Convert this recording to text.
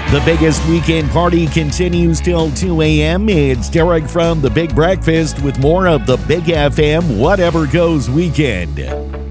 The biggest weekend party continues till 2 a.m. It's Derek from The Big Breakfast with more of the Big FM Whatever Goes Weekend.